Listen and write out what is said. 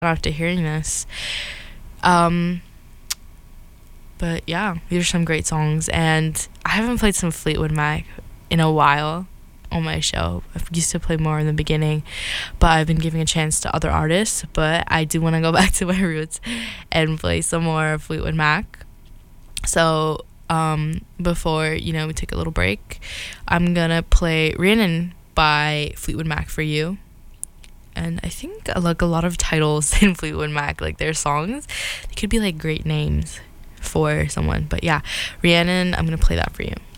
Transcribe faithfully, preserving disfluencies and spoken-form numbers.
after hearing this. Um, but yeah, these are some great songs, and I haven't played some Fleetwood Mac in a while on my show. I used to play more in the beginning, but I've been giving a chance to other artists. But I do want to go back to my roots and play some more Fleetwood Mac. So um, before, you know, we take a little break, I'm gonna play Rhiannon by Fleetwood Mac for you. And I think like a lot of titles in Fleetwood Mac, like their songs, they could be like great names for someone. But yeah, Rhiannon, I'm gonna play that for you.